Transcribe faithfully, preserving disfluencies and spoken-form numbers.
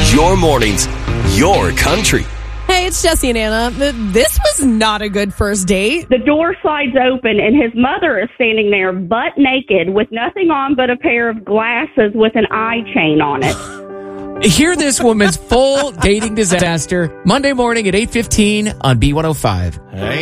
Your mornings, your country. Hey, it's Jesse and Anna. This was not a good first date. The door slides open, and his mother is standing there butt naked with nothing on but a pair of glasses with an eye chain on it. Hear this woman's full dating disaster Monday morning at eight fifteen on B one oh five. Hey.